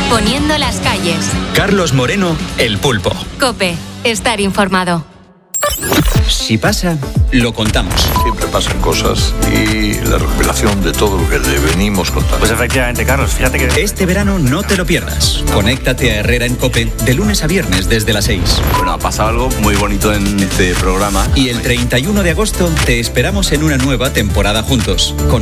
poniendo las calles. Carlos Moreno, El Pulpo. COPE, estar informado. Si pasa, lo contamos. Siempre pasan cosas y la recopilación de todo lo que le venimos contando. Pues efectivamente, Carlos, fíjate que... Este verano no te lo pierdas. Conéctate a Herrera en COPE de lunes a viernes desde las 6. Bueno, ha pasado algo muy bonito en este programa. Y el 31 de agosto te esperamos en una nueva temporada juntos. Con